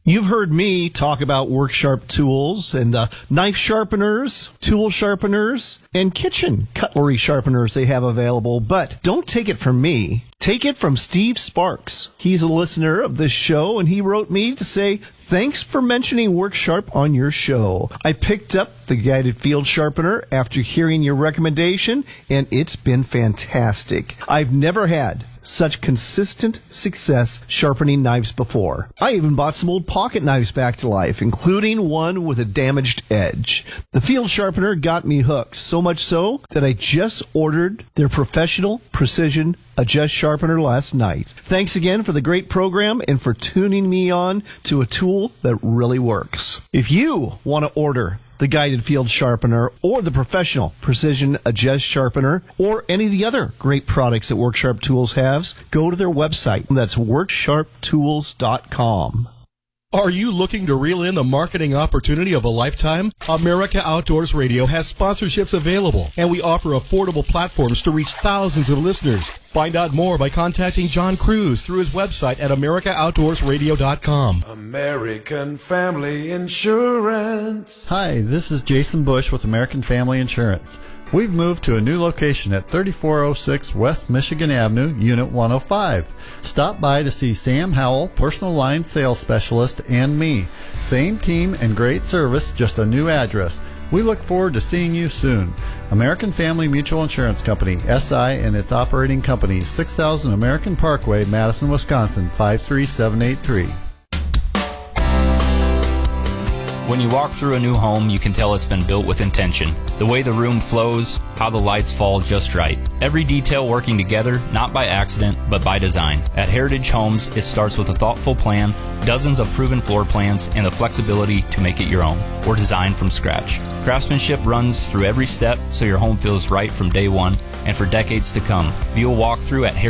You've heard me talk about WorkSharp tools and knife sharpeners, tool sharpeners, and kitchen cutlery sharpeners they have available, but don't take it from me. Take it from Steve Sparks. He's a listener of this show, and he wrote me to say, thanks for mentioning WorkSharp on your show. I picked up the guided field sharpener after hearing your recommendation, and it's been fantastic. I've never had such consistent success sharpening knives before. I even bought some old pocket knives back to life, including one with a damaged edge. The field sharpener got me hooked, so much so that I just ordered their professional precision Adjust Sharpener last night. Thanks again for the great program and for tuning me on to a tool that really works. If you want to order the guided field sharpener or the professional precision adjust sharpener or any of the other great products that WorkSharp Tools has, go to their website. That's worksharptools.com. Are you looking to reel in the marketing opportunity of a lifetime? America Outdoors Radio has sponsorships available, and we offer affordable platforms to reach thousands of listeners. Find out more by contacting John Cruz through his website at AmericaOutdoorsRadio.com. American Family Insurance. Hi, this is Jason Bush with American Family Insurance. We've moved to a new location at 3406 West Michigan Avenue, Unit 105. Stop by to see Sam Howell, personal line sales specialist, and me. Same team and great service, just a new address. We look forward to seeing you soon. American Family Mutual Insurance Company, SI, and its operating companies, 6000 American Parkway, Madison, Wisconsin, 53783. When you walk through a new home, you can tell it's been built with intention. The way the room flows, how the lights fall just right. Every detail working together, not by accident, but by design. At Heritage Homes, it starts with a thoughtful plan, dozens of proven floor plans, and the flexibility to make it your own, or design from scratch. Craftsmanship runs through every step, so your home feels right from day one and for decades to come. View a walkthrough at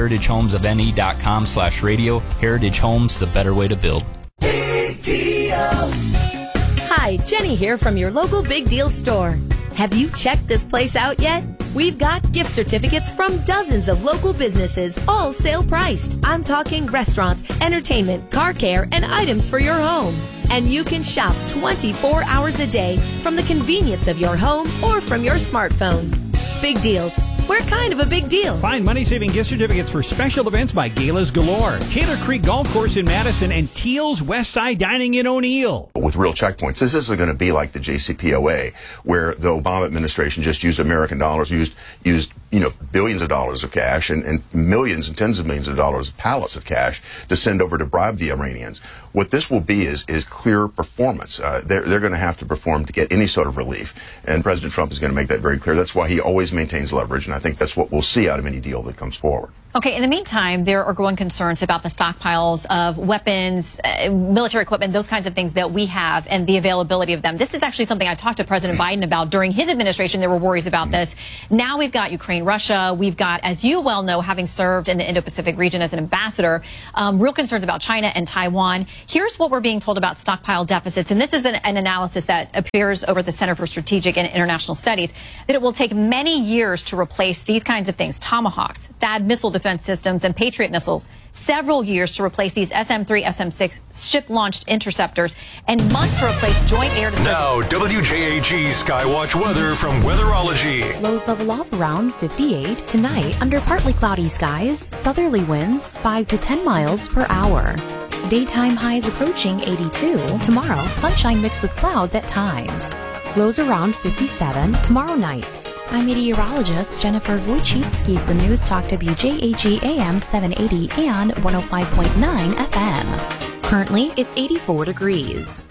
heritagehomesofne.com/radio. Heritage Homes, the better way to build. Big deals. Hi, Jenny here from your local Big Deal store. Have you checked this place out yet? We've got gift certificates from dozens of local businesses, all sale priced. I'm talking restaurants, entertainment, car care, and items for your home. And you can shop 24 hours a day from the convenience of your home or from your smartphone. Big Deals. We're kind of a big deal. Find money-saving gift certificates for special events by Galas Galore, Taylor Creek Golf Course in Madison, and Teal's Westside Dining in O'Neill. With real checkpoints, this isn't going to be like the JCPOA, where the Obama administration just used American dollars, used billions of dollars of cash and millions and tens of millions of dollars, pallets of cash to send over to bribe the Iranians. What this will be is clear performance. They're going to have to perform to get any sort of relief, and President Trump is going to make that very clear. That's why he always maintains leverage, and I think that's what we'll see out of any deal that comes forward. Okay, in the meantime, there are growing concerns about the stockpiles of weapons, military equipment, those kinds of things that we have and the availability of them. This is actually something I talked to President Biden about during his administration. There were worries about this. Now we've got Ukraine, Russia. We've got, as you well know, having served in the Indo-Pacific region as an ambassador, real concerns about China and Taiwan. Here's what we're being told about stockpile deficits, and this is an analysis that appears over the Center for Strategic and International Studies, that it will take many years to replace these kinds of things, Tomahawks, THAAD missile defense systems, and Patriot missiles, several years to replace these SM-3, SM-6 ship-launched interceptors, and months to replace joint air-to-surface. Now, WJAG Skywatch weather from Weatherology. Lows level off around 58. Tonight, under partly cloudy skies, southerly winds 5 to 10 miles per hour. Daytime highs approaching 82. Tomorrow, sunshine mixed with clouds at times. Lows around 57 tomorrow night. I'm meteorologist Jennifer Wojcicki for News Talk WJAG AM 780 and 105.9 FM. Currently, it's 84 degrees.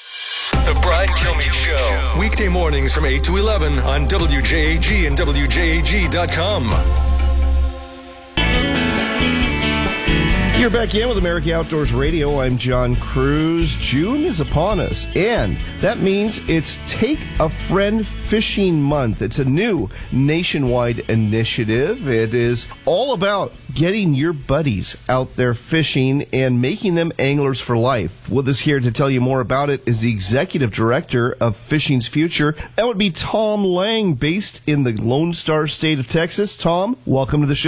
The Brian Kilmeade Show. Weekday mornings from 8 to 11 on WJAG and WJAG.com. You're back in with America Outdoors Radio. I'm John Cruz. June is upon us, and that means it's Take a Friend Fishing Month. It's a new nationwide initiative. It is all about getting your buddies out there fishing and making them anglers for life. With us here to tell you more about it is the Executive Director of Fishing's Future. That would be Tom Lang, based in the Lone Star State of Texas. Tom, welcome to the show.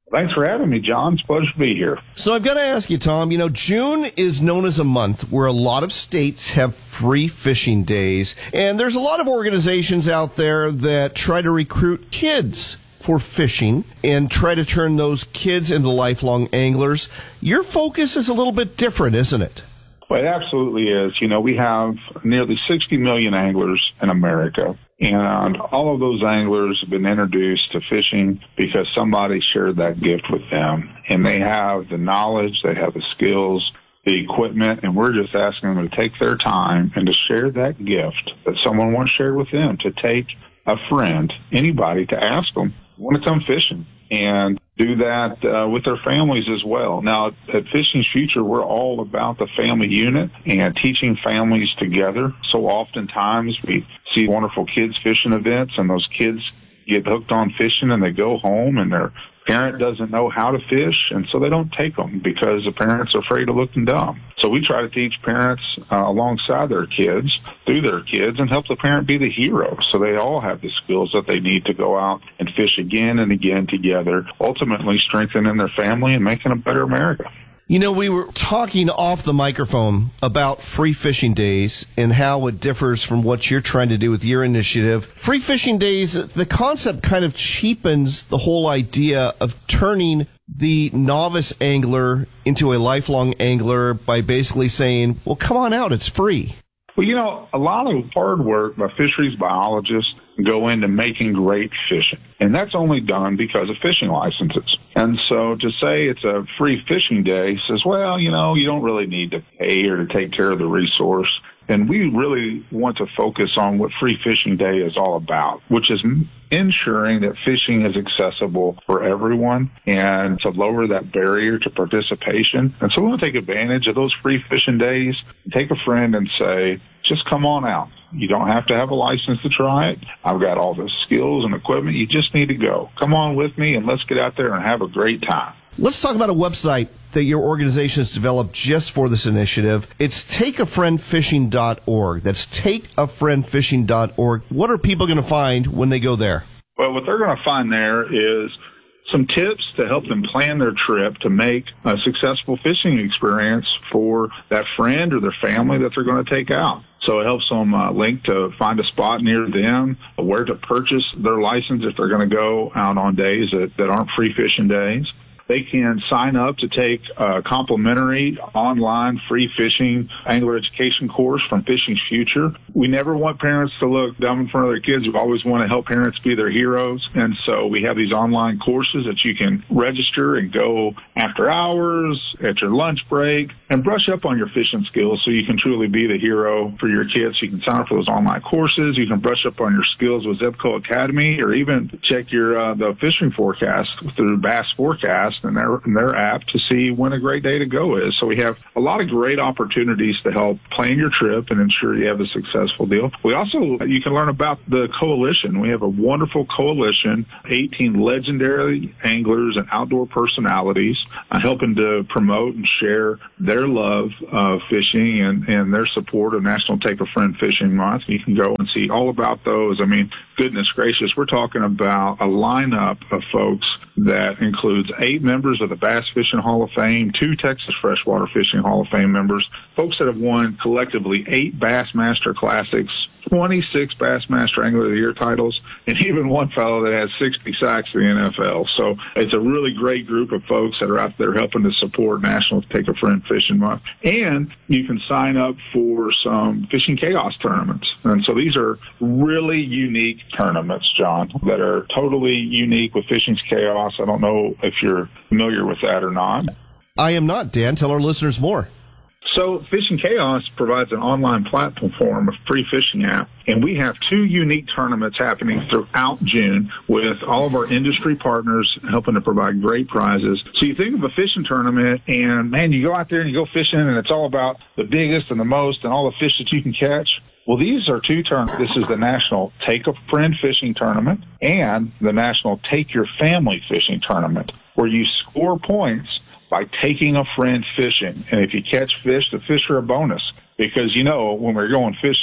Thanks for having me, John. It's a pleasure to be here. So I've got to ask you, Tom, June is known as a month where a lot of states have free fishing days, and there's a lot of organizations out there that try to recruit kids for fishing and try to turn those kids into lifelong anglers. Your focus is a little bit different, isn't it? Well, it absolutely is. We have nearly 60 million anglers in America, and all of those anglers have been introduced to fishing because somebody shared that gift with them, and they have the knowledge, they have the skills, the equipment, and we're just asking them to take their time and to share that gift that someone once shared with them, to take a friend, anybody, to ask them, want to come fishing, and do that with their families as well. Now, at Fishing's Future, we're all about the family unit and teaching families together. So oftentimes we see wonderful kids fishing events, and those kids get hooked on fishing, and they go home, and their parent doesn't know how to fish, and so they don't take them because the parents are afraid of looking dumb. So we try to teach parents alongside their kids, through their kids, and help the parent be the hero so they all have the skills that they need to go out and fish again and again together, ultimately strengthening their family and making a better America. We were talking off the microphone about free fishing days and how it differs from what you're trying to do with your initiative. Free fishing days, the concept kind of cheapens the whole idea of turning the novice angler into a lifelong angler by basically saying, well, come on out, it's free. Well, a lot of hard work by fisheries biologists go into making great fishing, and that's only done because of fishing licenses. And so to say it's a free fishing day says, well, you don't really need to pay or to take care of the resource. And we really want to focus on what Free Fishing Day is all about, which is ensuring that fishing is accessible for everyone and to lower that barrier to participation. And so we want to take advantage of those free fishing days, take a friend and say, just come on out. You don't have to have a license to try it. I've got all the skills and equipment. You just need to go. Come on with me, and let's get out there and have a great time. Let's talk about a website that your organization has developed just for this initiative. It's takeafriendfishing.org. That's takeafriendfishing.org. What are people going to find when they go there? Well, what they're going to find there is some tips to help them plan their trip to make a successful fishing experience for that friend or their family that they're going to take out. So it helps them link to find a spot near them, where to purchase their license if they're going to go out on days that aren't free fishing days. They can sign up to take a complimentary online free fishing angler education course from Fishing's Future. We never want parents to look dumb in front of their kids. We always want to help parents be their heroes. And so we have these online courses that you can register and go after hours, at your lunch break, and brush up on your fishing skills so you can truly be the hero for your kids. You can sign up for those online courses. You can brush up on your skills with Zebco Academy, or even check your the fishing forecast through Bass Forecast and their app to see when a great day to go is. So we have a lot of great opportunities to help plan your trip and ensure you have a successful deal. We also, you can learn about the coalition. We have a wonderful coalition, 18 legendary anglers and outdoor personalities helping to promote and share their love of fishing and their support of National Take a Friend Fishing Month. You can go and see all about those. I mean, goodness gracious, we're talking about a lineup of folks that includes 8 members of the Bass Fishing Hall of Fame, 2 Texas Freshwater Fishing Hall of Fame members, folks that have won collectively 8 Bassmaster Classics, 26 Bassmaster Angler of the Year titles, and even one fellow that has 60 sacks in the NFL. So it's a really great group of folks that are out there helping to support National Take a Friend Fishing Month. And you can sign up for some Fishing Chaos tournaments. And so these are really unique tournaments, John, that are totally unique with Fishing's Chaos. I don't know if you're familiar with that or not. I am not, Dan. Tell our listeners more. So Fishing Chaos provides an online platform, a free fishing app, and we have 2 unique tournaments happening throughout June with all of our industry partners helping to provide great prizes. So you think of a fishing tournament and, man, you go out there and you go fishing and it's all about the biggest and the most and all the fish that you can catch. Well, these are 2 tournaments. This is the National Take a Friend Fishing Tournament and the National Take Your Family Fishing Tournament, where you score points by taking a friend fishing. And if you catch fish, the fish are a bonus. Because, when we're going fishing,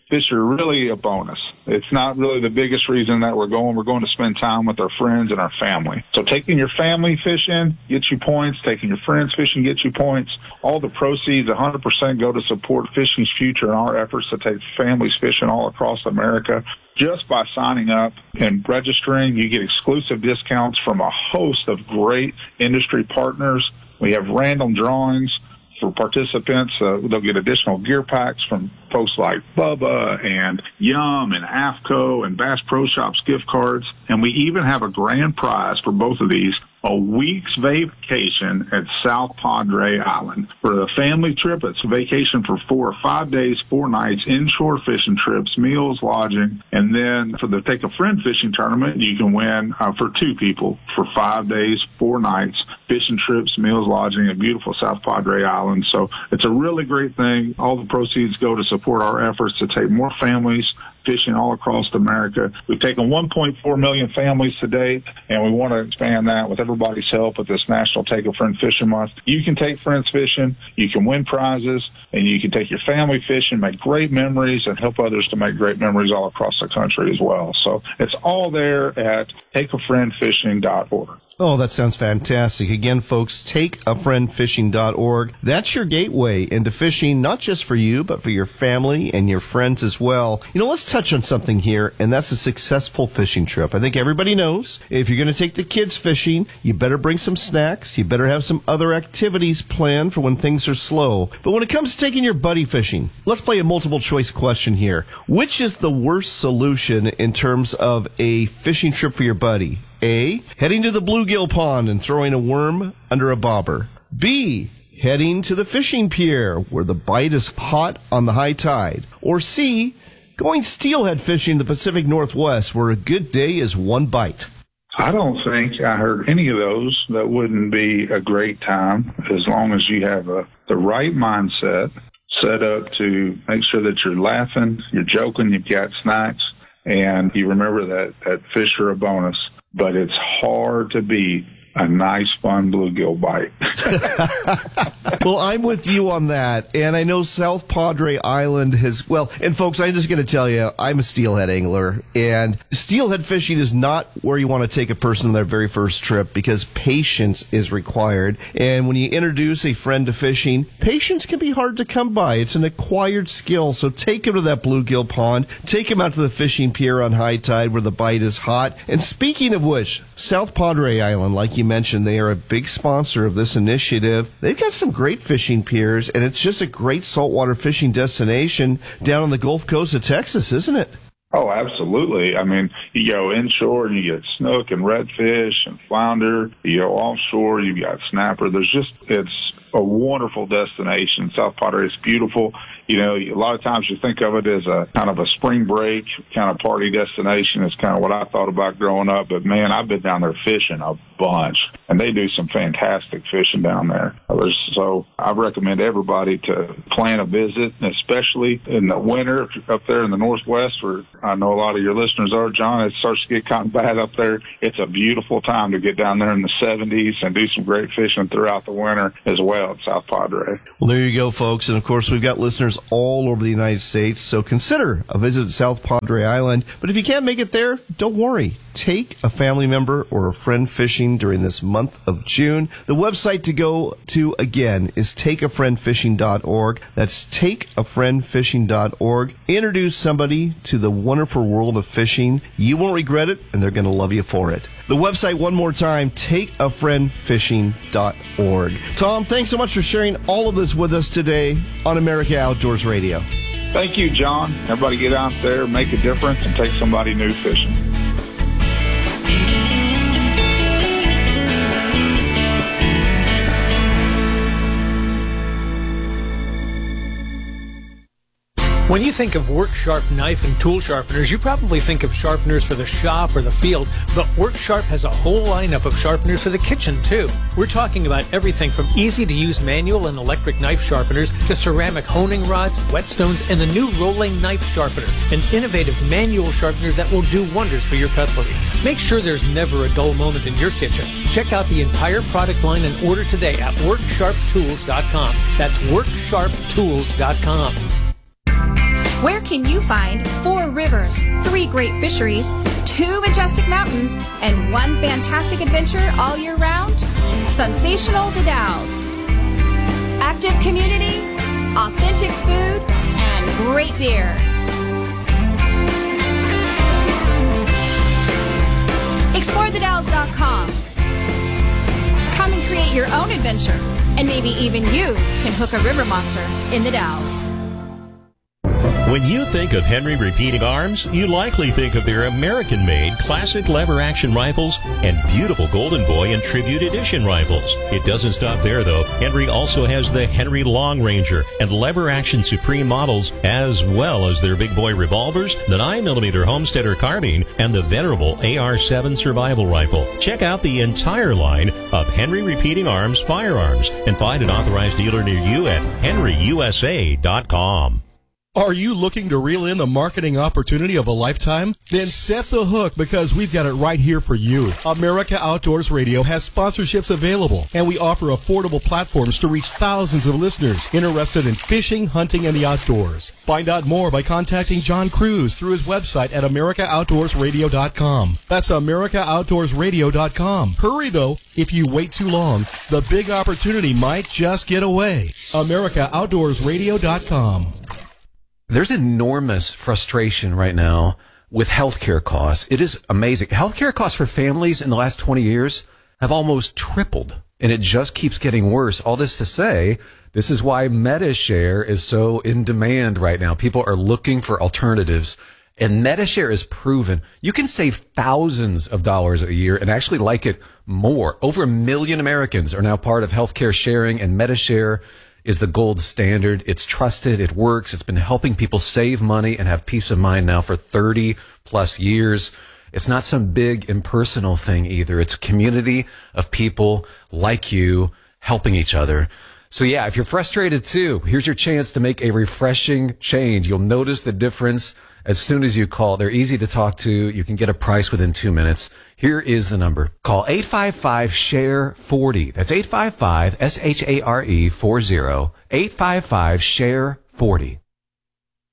fish are really a bonus. It's not really the biggest reason that we're going. We're going to spend time with our friends and our family. So taking your family fishing gets you points. Taking your friends fishing gets you points. All the proceeds, 100%, go to support fishing's future and our efforts to take families fishing all across America. Just by signing up and registering, you get exclusive discounts from a host of great industry partners. We have random drawings for participants. They'll get additional gear packs from folks like Bubba and Yum and AFCO and Bass Pro Shops gift cards. And we even have a grand prize for both of these, a week's vacation at South Padre Island. For a family trip, it's a vacation for 4 or 5 days, 4 nights, inshore fishing trips, meals, lodging. And then for the Take a Friend fishing tournament, you can win for 2 people for 5 days, 4 nights, fishing trips, meals, lodging at beautiful South Padre Island. So it's a really great thing. All the proceeds go to support our efforts to take more families fishing all across America. We've taken 1.4 million families to date, and we want to expand that with everybody's help with this National Take a Friend Fishing Month. You can take friends fishing, you can win prizes, and you can take your family fishing, make great memories, and help others to make great memories all across the country as well. So it's all there at takeafriendfishing.org. Oh, that sounds fantastic. Again, folks, takeafriendfishing.org. That's your gateway into fishing, not just for you, but for your family and your friends as well. You know, let's touch on something here, and that's a successful fishing trip. I think everybody knows if you're going to take the kids fishing, you better bring some snacks. You better have some other activities planned for when things are slow. But when it comes to taking your buddy fishing, let's play a multiple choice question here. Which is the worst solution in terms of a fishing trip for your buddy? A, heading to the bluegill pond and throwing a worm under a bobber. B, heading to the fishing pier where the bite is hot on the high tide. Or C, going steelhead fishing in the Pacific Northwest where a good day is 1 bite. I don't think I heard any of those. That wouldn't be a great time as long as you have the right mindset set up to make sure that you're laughing, you're joking, you've got snacks, and you remember that fish are a bonus. But it's hard to beat a nice, fun bluegill bite. Well, I'm with you on that. And I know South Padre Island has, well, and folks, I'm just going to tell you, I'm a steelhead angler. And steelhead fishing is not where you want to take a person on their very first trip because patience is required. And when you introduce a friend to fishing, patience can be hard to come by. It's an acquired skill. So take him to that bluegill pond. Take him out to the fishing pier on high tide where the bite is hot. And speaking of which, South Padre Island, like you mentioned, they are a big sponsor of this initiative. They've got some great fishing piers, and it's just a great saltwater fishing destination down on the Gulf Coast of Texas, isn't it? Oh, absolutely. I mean, you go inshore and you get snook and redfish and flounder. You go offshore, you've got snapper. It's a wonderful destination. South Padre is beautiful. You know, a lot of times you think of it as a kind of a spring break kind of party destination. It's kind of what I thought about growing up. But, man, I've been down there fishing a bunch, and they do some fantastic fishing down there. So I recommend everybody to plan a visit, especially in the winter up there in the Northwest where I know a lot of your listeners are, John. It starts to get kind of bad up there. It's a beautiful time to get down there in the 70s and do some great fishing throughout the winter as well at South Padre. Well, there you go, folks. And, of course, we've got listeners all over the United States, so consider a visit at South Padre Island. But if you can't make it there, don't worry. Take a family member or a friend fishing during this month of June. The website to go to, again, is takeafriendfishing.org. That's takeafriendfishing.org. Introduce somebody to the wonderful world of fishing. You won't regret it, and they're going to love you for it. The website, one more time, takeafriendfishing.org. Tom, thanks so much for sharing all of this with us today on America Outdoors Radio. Thank you, John. Everybody get out there, make a difference, and take somebody new fishing. When you think of Work Sharp knife and tool sharpeners, you probably think of sharpeners for the shop or the field, but Work Sharp has a whole lineup of sharpeners for the kitchen, too. We're talking about everything from easy-to-use manual and electric knife sharpeners to ceramic honing rods, whetstones, and the new rolling knife sharpener, and innovative manual sharpeners that will do wonders for your cutlery. Make sure there's never a dull moment in your kitchen. Check out the entire product line and order today at WorkSharpTools.com. That's WorkSharpTools.com. Where can you find 4 rivers, 3 great fisheries, 2 majestic mountains, and 1 fantastic adventure all year round? Sensational The Dalles. Active community, authentic food, and great beer. ExploreTheDalles.com. Come and create your own adventure, and maybe even you can hook a river monster in the Dalles. When you think of Henry Repeating Arms, you likely think of their American-made classic lever-action rifles and beautiful Golden Boy and Tribute Edition rifles. It doesn't stop there, though. Henry also has the Henry Long Ranger and lever-action Supreme models, as well as their big boy revolvers, the 9mm Homesteader carbine, and the venerable AR-7 survival rifle. Check out the entire line of Henry Repeating Arms firearms and find an authorized dealer near you at henryusa.com. Are you looking to reel in the marketing opportunity of a lifetime? Then set the hook, because we've got it right here for you. America Outdoors Radio has sponsorships available, and we offer affordable platforms to reach thousands of listeners interested in fishing, hunting, and the outdoors. Find out more by contacting John Cruz through his website at AmericaOutdoorsRadio.com. That's AmericaOutdoorsRadio.com. Hurry, though. If you wait too long, the big opportunity might just get away. AmericaOutdoorsRadio.com. There's enormous frustration right now with healthcare costs. It is amazing. Healthcare costs for families in the last 20 years have almost tripled, and it just keeps getting worse. All this to say, this is why MediShare is so in demand right now. People are looking for alternatives, and MediShare is proven. You can save thousands of dollars a year and actually like it more. Over 1 million Americans are now part of healthcare sharing, and MediShare is the gold standard. It's trusted. It works. It's been helping people save money and have peace of mind now for 30 plus years. It's not some big impersonal thing either. It's a community of people like you helping each other. So yeah, if you're frustrated too, here's your chance to make a refreshing change. You'll notice the difference as soon as you call. They're easy to talk to. You can get a price within 2 minutes. Here is the number. Call 855-SHARE-40. That's 855-SHARE-40. 855-SHARE-40.